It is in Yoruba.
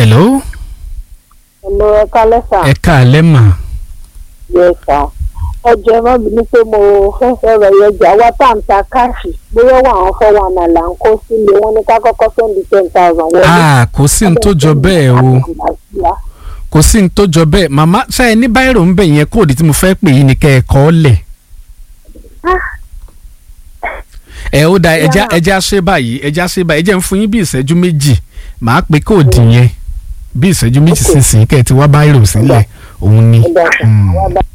hello. Hello, ẹ káalẹ́ sà. ẹ káalẹ́ mà. Yes sà. Ẹ jẹ́ má bínú pé mo fẹ́ sọ̀rọ̀ yẹn jà wá tá à ń ta káàṣì bóyá wà àwọn 419 là ń kó sílé wọn ní ká kọ́kọ́ sẹ́ndì 10,000 wọlé. Kò sí ní tó jọ bẹ́ẹ̀ o. Kò sí ní tó jọ bẹ́ẹ̀. Màmá ṣáà ẹ ní báyìí ń bẹ̀ yẹn kóòdù tí mo fẹ́ pè yín ni kẹ́ ẹ kọ́ lẹ̀. Ó da ẹja ṣe báyìí ẹ jẹ́ ń fún yín bí ìṣẹ́jú méjì màá pe kóòdù yẹn bí ìṣẹ́jú méjì sísìn kẹ́ ẹ ti wá báyìí rò sílẹ̀ òun ni.